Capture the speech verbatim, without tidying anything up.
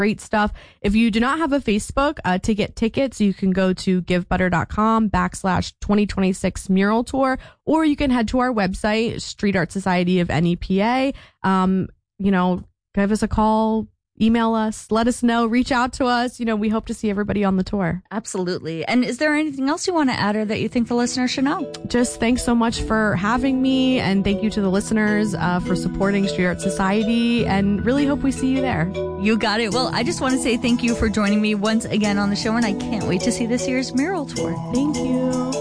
great stuff. If you do not have a Facebook, uh, to get tickets, you can go to givebutter.com backslash 2026 mural tour, or you can head to our website, Street Art Society of N E P A. Um, you know, give us a call, email us, let us know, reach out to us. You know, we hope to see everybody on the tour. Absolutely. And is there anything else you want to add or that you think the listeners should know? Just thanks so much for having me, and thank you to the listeners uh, for supporting Street Art Society, and really hope we see you there. You got it. Well, I just want to say thank you for joining me once again on the show, and I can't wait to see this year's mural tour. Thank you.